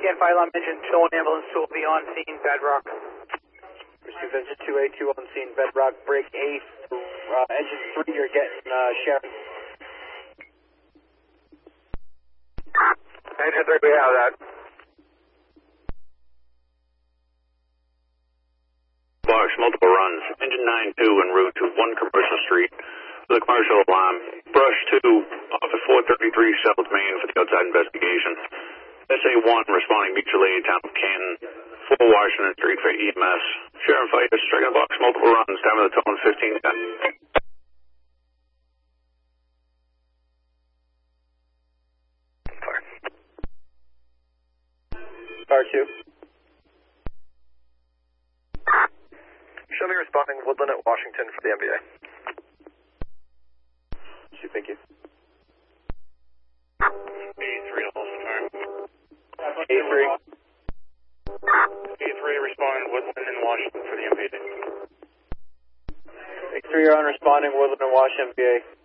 Scan fire alarm engine 2 and ambulance 2 will be on scene, Bedrock. Receive engine 2A2 on scene, Bedrock, break A, engine 3, you're getting Sharon. Engine 3, we have that. Box, multiple runs. Engine 9-2 en route to 1 Commercial Street for the commercial alarm. Brush 2 off at 433 South Main for the outside investigation. SA-1 responding mutual aid, town of Canton. 4 Washington Street for EMS. Sheriff Fighter, striking the box, multiple runs. Time of the tone 1510. Fire 2. Show me responding Woodland at Washington for the MBA. Thank you. A3 also time. A3. A3 responding Woodland in Washington for the MVA. A3, you're on responding Woodland and Washington, MBA.